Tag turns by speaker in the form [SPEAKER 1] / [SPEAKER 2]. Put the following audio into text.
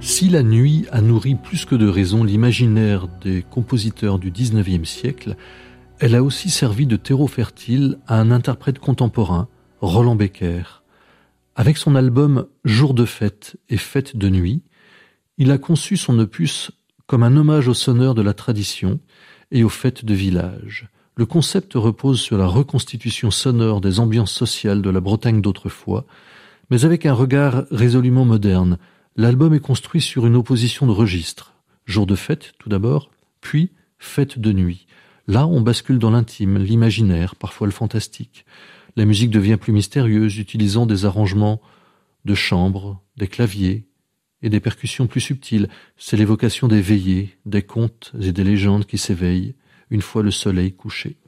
[SPEAKER 1] Si la nuit a nourri plus que de raison l'imaginaire des compositeurs du XIXe siècle, elle a aussi servi de terreau fertile à un interprète contemporain, Roland Becker. Avec son album Jour de fête et Fête de nuit, il a conçu son opus comme un hommage aux sonneurs de la tradition et aux fêtes de village. Le concept repose sur la reconstitution sonore des ambiances sociales de la Bretagne d'autrefois, mais avec un regard résolument moderne. L'album est construit sur une opposition de registres. Jour de fête, tout d'abord, puis Fête de nuit. Là, on bascule dans l'intime, l'imaginaire, parfois le fantastique. La musique devient plus mystérieuse, utilisant des arrangements de chambre, des claviers et des percussions plus subtiles. C'est l'évocation des veillées, des contes et des légendes qui s'éveillent une fois le soleil couché.